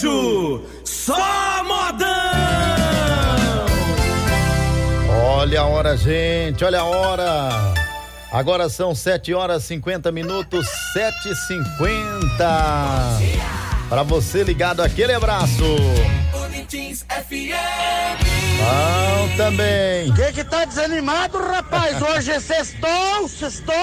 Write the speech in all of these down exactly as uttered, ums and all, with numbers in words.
sertanejo, só modão! Olha a hora, gente, olha a hora. Agora são sete horas e cinquenta minutos, sete e cinquenta. Para você ligado, aquele abraço. Unitins F M. Bom também. Que que tá desanimado, rapaz? Hoje é sextou, sextou.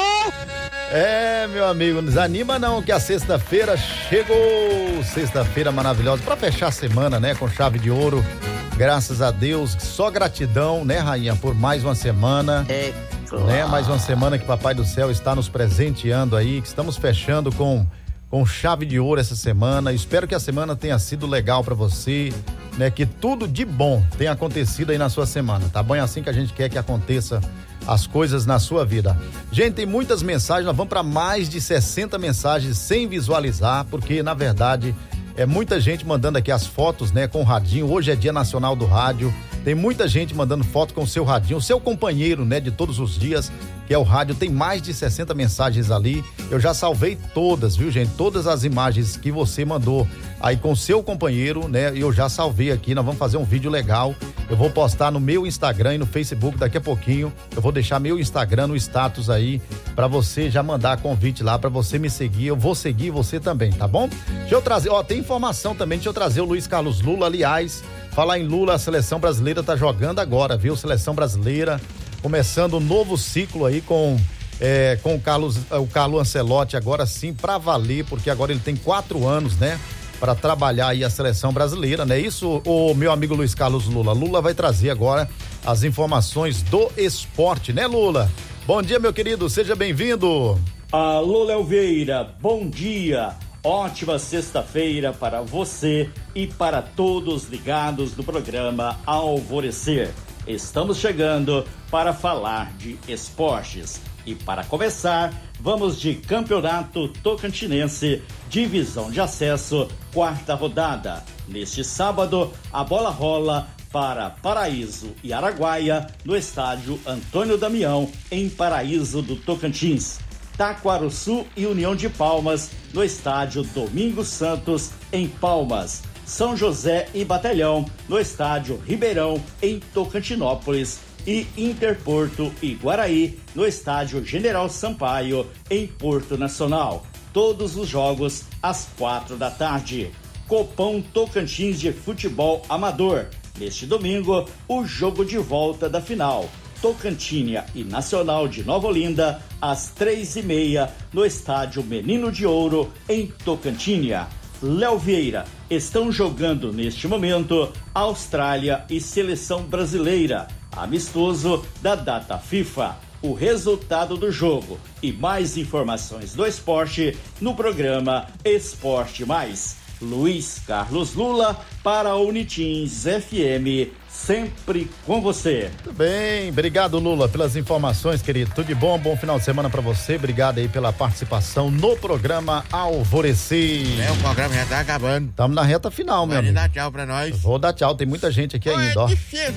É, meu amigo, não desanima não, que a sexta-feira chegou. Sexta-feira maravilhosa, para fechar a semana, né, com chave de ouro. Graças a Deus, só gratidão, né, rainha, por mais uma semana. É, claro. Né, mais uma semana que Papai do Céu está nos presenteando aí, que estamos fechando com com chave de ouro essa semana. Espero que a semana tenha sido legal para você, né, que tudo de bom tenha acontecido aí na sua semana, tá bom? É assim que a gente quer que aconteça as coisas na sua vida. Gente, tem muitas mensagens, nós vamos para mais de sessenta mensagens sem visualizar, porque na verdade é muita gente mandando aqui as fotos, né, com o radinho. Hoje é Dia Nacional do Rádio. Tem muita gente mandando foto com o seu radinho, o seu companheiro, né, de todos os dias, que é o rádio. Tem mais de sessenta mensagens ali. Eu já salvei todas, viu, gente? Todas as imagens que você mandou aí com o seu companheiro, né? Eu já salvei aqui. Nós vamos fazer um vídeo legal. Eu vou postar no meu Instagram e no Facebook daqui a pouquinho. Eu vou deixar meu Instagram no status aí pra você já mandar convite lá pra você me seguir. Eu vou seguir você também, tá bom? Deixa eu trazer, ó, tem informação também. Deixa eu trazer o Luiz Carlos Lula, aliás. Falar em Lula, a seleção brasileira tá jogando agora, viu? Seleção brasileira começando um novo ciclo aí com é, com o Carlos, o Carlo Ancelotti agora sim pra valer, porque agora ele tem quatro anos, né? Para trabalhar aí a seleção brasileira, né? Isso, o meu amigo Luiz Carlos Lula. Lula vai trazer agora as informações do esporte, né, Lula? Bom dia, meu querido, seja bem-vindo. Alô, Léo Vieira, bom dia. Ótima sexta-feira para você e para todos ligados no programa Alvorecer. Estamos chegando para falar de esportes. E para começar, vamos de Campeonato Tocantinense, Divisão de Acesso, quarta rodada. Neste sábado, a bola rola para Paraíso e Araguaia, no estádio Antônio Damião, em Paraíso do Tocantins. Taquaruçu e União de Palmas, no estádio Domingos Santos, em Palmas. São José e Batalhão, no estádio Ribeirão, em Tocantinópolis. E Interporto e Guaraí, no estádio General Sampaio, em Porto Nacional. Todos os jogos às quatro da tarde. Copão Tocantins de Futebol Amador. Neste domingo, o jogo de volta da final. Tocantinha e Nacional de Nova Olinda, às três e meia, no estádio Menino de Ouro, em Tocantinha. Léo Vieira, estão jogando neste momento Austrália e Seleção Brasileira, amistoso da data FIFA. O resultado do jogo e mais informações do esporte no programa Esporte Mais. Luiz Carlos Lula para a Unitins F M, sempre com você. Tudo bem, obrigado, Lula, pelas informações, querido. Tudo de bom, bom final de semana pra você. Obrigado aí pela participação no programa Alvorecer. É, o programa já tá acabando. Estamos na reta final, meu Pode amigo. dar tchau pra nós. Vou dar tchau, tem muita gente aqui Oi, ainda, ó. difícil.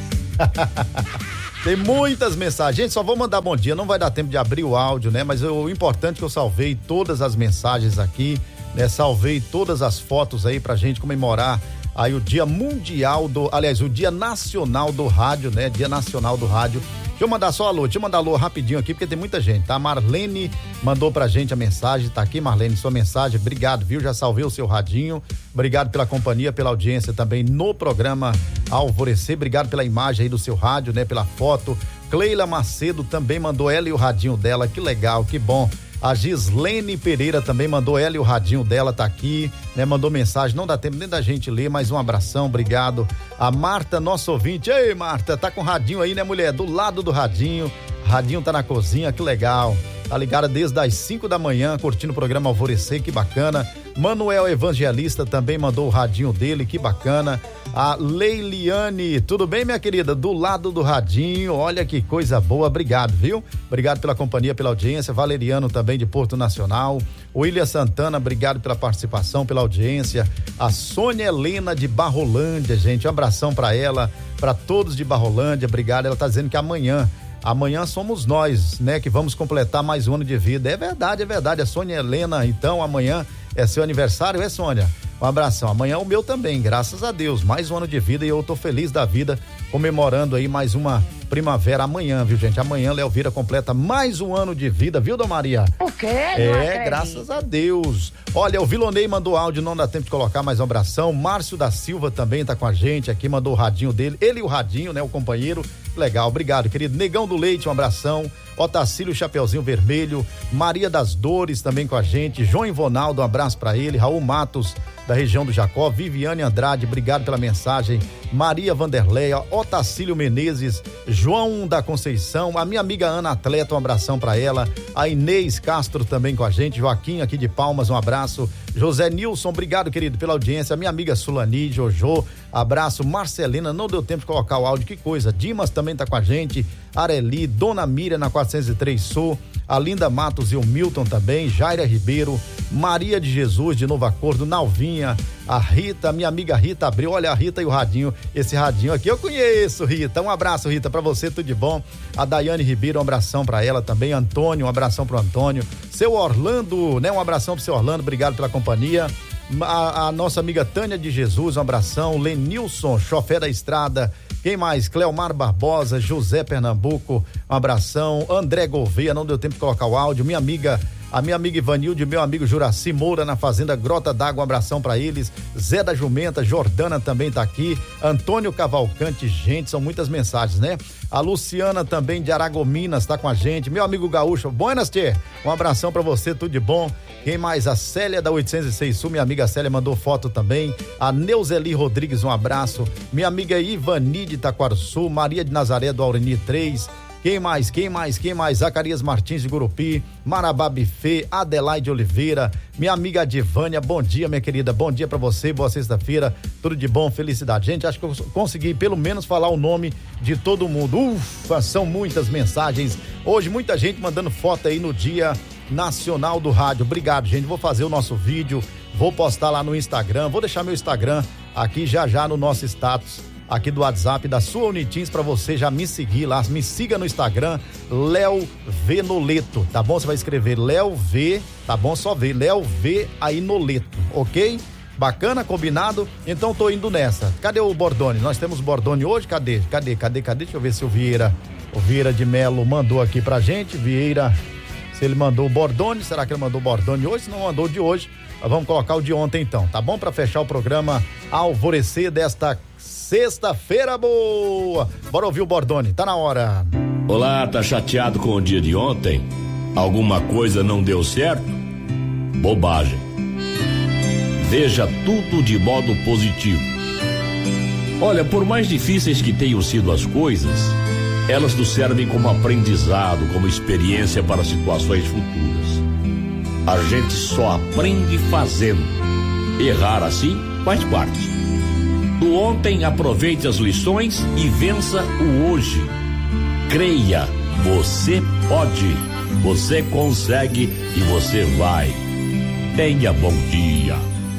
Tem muitas mensagens. Gente, só vou mandar bom dia, não vai dar tempo de abrir o áudio, né? Mas eu, o importante é que eu salvei todas as mensagens aqui, né? Salvei todas as fotos aí pra gente comemorar aí o Dia Mundial do, aliás, o Dia Nacional do Rádio, né? Dia Nacional do Rádio. Deixa eu mandar só alô, deixa eu mandar alô rapidinho aqui, porque tem muita gente, tá? Marlene mandou pra gente a mensagem, tá aqui, Marlene, sua mensagem, obrigado, viu? Já salvei o seu radinho, obrigado pela companhia, pela audiência também no programa Alvorecer, obrigado pela imagem aí do seu rádio, né? Pela foto. Cleila Macedo também mandou ela e o radinho dela, que legal, que bom. A Gislene Pereira também mandou ela e o radinho dela, tá aqui, né? Mandou mensagem, não dá tempo nem da gente ler, mas um abração, obrigado. A Marta, nossa ouvinte, ei Marta, tá com o radinho aí, né, mulher? Do lado do radinho, radinho tá na cozinha, que legal. Tá ligada desde as cinco da manhã, curtindo o programa Alvorecer, que bacana. Manuel Evangelista também mandou o radinho dele, que bacana. A Leiliane, tudo bem, minha querida? Do lado do radinho, olha que coisa boa, obrigado, viu? Obrigado pela companhia, pela audiência. Valeriano também de Porto Nacional. William Santana, obrigado pela participação, pela audiência. A Sônia Helena de Barrolândia, gente, um abração pra ela, pra todos de Barrolândia, obrigado. Ela tá dizendo que amanhã Amanhã somos nós, né, que vamos completar mais um ano de vida. É verdade, é verdade. A Sônia Helena, então, amanhã é seu aniversário, é, Sônia? Um abração. Amanhã o meu também, graças a Deus. Mais um ano de vida e eu tô feliz da vida, comemorando aí mais uma primavera amanhã, viu, gente? Amanhã Léo Vieira completa mais um ano de vida, viu, Dona Maria? O quê? É, graças a Deus. Olha, o Vilonei mandou áudio, não dá tempo de colocar mais um abração. Márcio da Silva também tá com a gente aqui, mandou o radinho dele. Ele e o radinho, né, o companheiro. Legal, obrigado, querido. Negão do Leite, um abração. Otacílio Chapeuzinho Vermelho, Maria das Dores também com a gente, João Ivonaldo, um abraço pra ele, Raul Matos da região do Jacó, Viviane Andrade, obrigado pela mensagem, Maria Vanderleia, Otacílio Menezes, João da Conceição, a minha amiga Ana Atleta, um abração pra ela, a Inês Castro também com a gente, Joaquim aqui de Palmas, um abraço, José Nilson, obrigado, querido, pela audiência, minha amiga Sulani, Jojo, abraço, Marcelina, não deu tempo de colocar o áudio, que coisa, Dimas também tá com a gente, Areli, Dona Miriam na quatrocentos e três Sul, a Linda Matos e o Milton também, Jaira Ribeiro, Maria de Jesus de Novo Acordo, Nalvinha, a Rita, minha amiga Rita abriu, olha a Rita e o radinho, esse radinho aqui eu conheço, Rita, um abraço, Rita, pra você, tudo de bom, a Daiane Ribeiro, um abração pra ela também, Antônio, um abração pro Antônio, seu Orlando, né, um abração pro seu Orlando, obrigado pela companhia, a, a nossa amiga Tânia de Jesus, um abração, Lenilson, chofer da estrada, quem mais? Cleomar Barbosa, José Pernambuco, um abração, André Gouveia, não deu tempo de colocar o áudio, minha amiga, a minha amiga Ivanilde, meu amigo Juraci Moura na Fazenda Grota d'Água, um abração pra eles, Zé da Jumenta, Jordana também tá aqui, Antônio Cavalcante, gente, são muitas mensagens, né? A Luciana também de Aragominas tá com a gente, meu amigo Gaúcho, buenas, tchê, um abração pra você, tudo de bom. Quem mais? A Célia da oitocentos e seis Sul, minha amiga Célia mandou foto também, a Neuzeli Rodrigues, um abraço, minha amiga Ivani de Taquarçu, Maria de Nazaré do Aureni três, quem mais, quem mais, quem mais? Zacarias Martins de Gurupi, Marabá Buffet, Adelaide Oliveira, minha amiga Adivânia, bom dia, minha querida, bom dia pra você, boa sexta-feira, tudo de bom, felicidade. Gente, acho que eu consegui pelo menos falar o nome de todo mundo. Ufa, são muitas mensagens. Hoje muita gente mandando foto aí no Dia Nacional do Rádio. Obrigado, gente. Vou fazer o nosso vídeo, vou postar lá no Instagram, vou deixar meu Instagram aqui já já no nosso status aqui do WhatsApp da sua Unitins pra você já me seguir lá, me siga no Instagram, Léo V Noleto, tá bom? Você vai escrever Léo V, tá bom? Só ver, Léo V aí Noleto, ok? Bacana, combinado? Então tô indo nessa. Cadê o Bordone? Nós temos Bordone hoje? Cadê? Cadê? Cadê? Cadê? Deixa eu ver se o Vieira, o Vieira de Melo mandou aqui pra gente, Vieira, se ele mandou o Bordone, será que ele mandou o Bordone hoje? Se não mandou de hoje, vamos colocar o de ontem então, tá bom? Pra fechar o programa Alvorecer desta sexta-feira boa. Bora ouvir o Bordone, tá na hora. Olá, tá chateado com o dia de ontem? Alguma coisa não deu certo? Bobagem. Veja tudo de modo positivo. Olha, por mais difíceis que tenham sido as coisas, elas nos servem como aprendizado, como experiência para situações futuras. A gente só aprende fazendo. Errar assim faz parte. Do ontem, aproveite as lições e vença o hoje. Creia, você pode, você consegue e você vai. Tenha bom dia.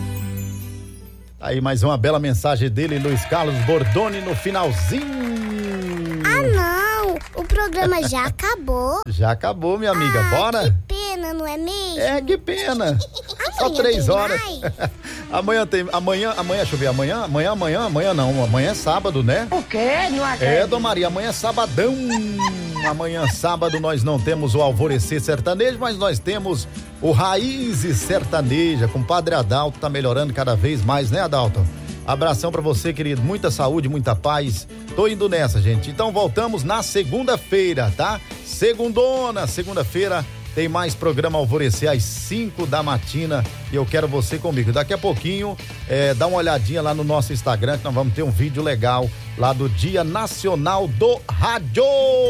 Aí mais uma bela mensagem dele, Luiz Carlos Bordone, no finalzinho. Ah, não, o programa já acabou. Já acabou, minha amiga, ah, bora? Que pena, não é mesmo? É, que pena. Só três horas. Amanhã tem, amanhã, amanhã, deixa eu ver, amanhã, amanhã, amanhã, amanhã não, amanhã é sábado, né? O quê? Não acredito. É, Dona Maria, amanhã é sabadão. Amanhã, sábado, nós não temos o Alvorecer Sertanejo, mas nós temos o Raízes Sertaneja, com o Padre Adalto, tá melhorando cada vez mais, né, Adalto? Abração pra você, querido, muita saúde, muita paz, tô indo nessa, gente, então voltamos na segunda-feira, tá? Segundona, segunda-feira, tem mais programa Alvorecer às cinco da matina e eu quero você comigo. Daqui a pouquinho, é, dá uma olhadinha lá no nosso Instagram que nós vamos ter um vídeo legal lá do Dia Nacional do Rádio.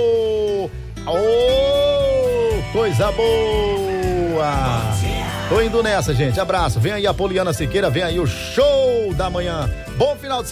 Oh, coisa boa! Tô indo nessa, gente. Abraço. Vem aí a Poliana Siqueira, vem aí o show da manhã. Bom final de semana.